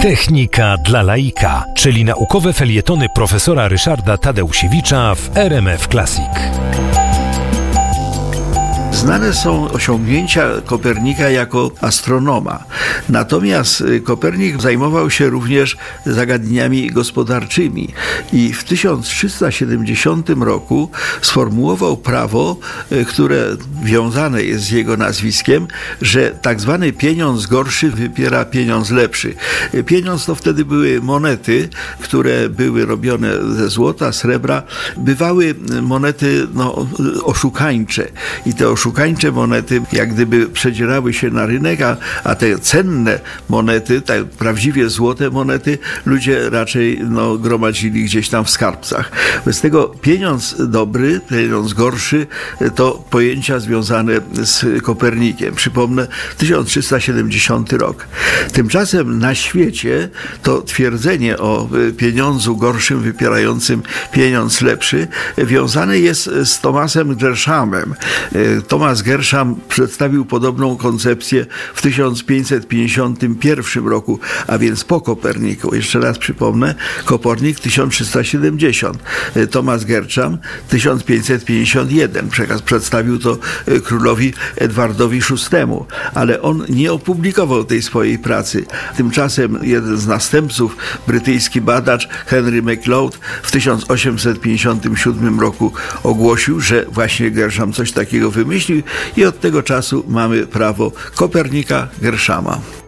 Technika dla laika, czyli naukowe felietony profesora Ryszarda Tadeusiewicza w RMF Classic. Znane są osiągnięcia Kopernika jako astronoma. Natomiast Kopernik zajmował się również zagadnieniami gospodarczymi i w 1370 roku sformułował prawo, które wiązane jest z jego nazwiskiem, że tak zwany pieniądz gorszy wypiera pieniądz lepszy. Pieniądz to wtedy były monety, które były robione ze złota, srebra. Bywały monety oszukańcze i te oszukańcze monety jak gdyby przedzierały się na rynek, a te cenne monety, te prawdziwie złote monety, ludzie raczej gromadzili gdzieś tam w skarbcach. Bez tego pieniądz dobry, pieniądz gorszy to pojęcia związane z Kopernikiem. Przypomnę, 1370 rok. Tymczasem na świecie to twierdzenie o pieniądzu gorszym wypierającym pieniądz lepszy wiązane jest z Thomasem Gershamem. Thomas Gersham przedstawił podobną koncepcję w 1551 roku, a więc po Koperniku. Jeszcze raz przypomnę, Kopernik 1370, Thomas Gersham 1551. Przedstawił to królowi Edwardowi VI, ale on nie opublikował tej swojej pracy. Tymczasem jeden z następców, brytyjski badacz Henry McLeod w 1857 roku ogłosił, że właśnie Gersham coś takiego wymyślił i od tego czasu mamy prawo Kopernika Gershama.